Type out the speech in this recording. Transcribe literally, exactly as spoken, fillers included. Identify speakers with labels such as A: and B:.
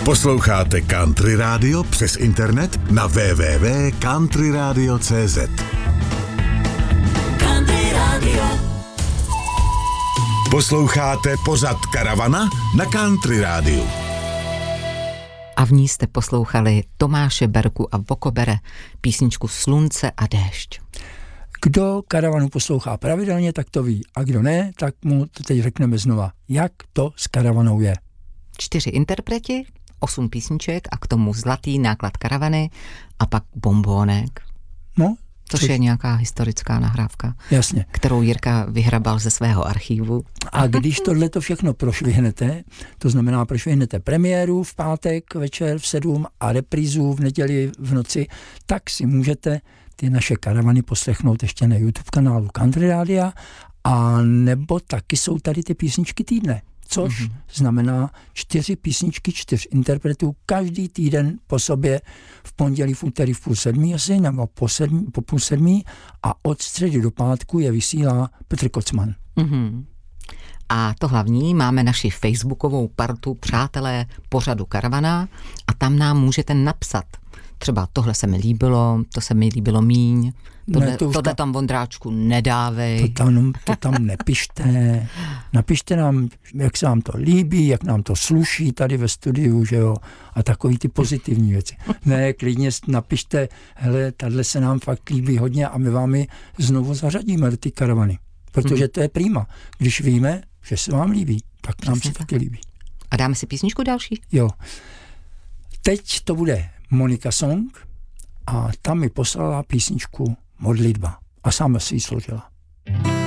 A: Posloucháte Country Radio přes internet na w w w tečka country radio tečka c z. Country Radio. Posloucháte pořad Karavana na Country Radio.
B: A v ní jste poslouchali Tomáše Berku a Vokobere, písničku Slunce a déšť.
C: Kdo karavanu poslouchá pravidelně, tak to ví. A kdo ne, tak mu to teď řekneme znova. Jak to s karavanou je?
B: Čtyři interpreti, osm písniček a k tomu zlatý náklad karavany a pak bombónek.
C: No,
B: což je nějaká historická nahrávka.
C: Jasně.
B: Kterou Jirka vyhrabal ze svého archívu.
C: A když tohleto všechno prošvihnete, to znamená prošvihnete premiéru v pátek večer v sedm a reprízu v neděli v noci, tak si můžete ty naše karavany poslechnout ještě na YouTube kanálu Country Radia, a nebo taky jsou tady ty písničky týdne, což mm-hmm. znamená čtyři písničky, čtyř interpretů každý týden po sobě, v pondělí, v úterý v půl sedmí asi, nebo po, sedmí, po půl sedmí, a od středy do pátku je vysílá Petr Kocman.
B: Mm-hmm. A to hlavní, máme naši facebookovou partu Přátelé pořadu Karavana a tam nám můžete napsat. Třeba tohle se mi líbilo, to se mi líbilo míň, tohle, ne, to tohle ta... tam Vondráčku nedávej.
C: To tam, to tam nepište, napište nám, jak se vám to líbí, jak nám to sluší tady ve studiu, že jo, a takový ty pozitivní věci. Ne, klidně napište, hele, tahle se nám fakt líbí hodně a my vám ji znovu zařadíme do ty karavany, protože hmm. to je prima. Když víme, že se vám líbí, tak nám se taky líbí.
B: A dáme si písničku další?
C: Jo. Teď to bude Monika Song a tam mi poslala písničku Modlitba a sama si ji složila.